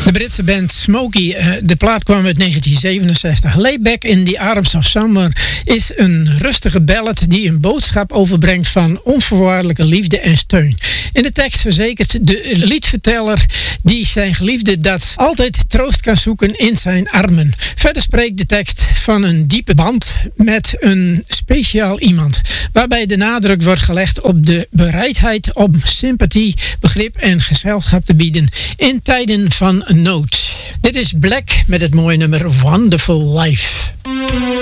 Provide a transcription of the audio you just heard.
De Britse band Smokey, de plaat kwam uit 1967. Layback in the Arms of Summer is een rustige ballad die een boodschap overbrengt van onvoorwaardelijke liefde en steun. In de tekst verzekert de liedverteller die zijn geliefde dat altijd troost kan zoeken in zijn armen. Verder spreekt de tekst van een diepe band met een speciaal iemand, waarbij de nadruk wordt gelegd op de bereidheid om sympathie, begrip en gezelschap te bieden in tijden van nood. Dit is Black met het mooie nummer Wonderful Life.